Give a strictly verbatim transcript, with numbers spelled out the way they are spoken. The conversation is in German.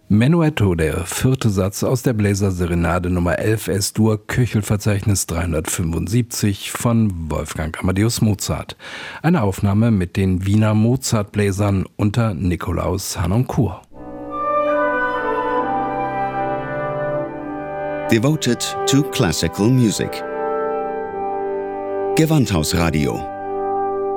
Menuetto, der vierte Satz aus der Bläserserenade Nummer elf S-Dur, Köchelverzeichnis dreihundertfünfundsiebzig von Wolfgang Amadeus Mozart. Eine Aufnahme mit den Wiener Mozartbläsern unter Nikolaus Harnoncourt. Devoted to classical music. Gewandhausradio.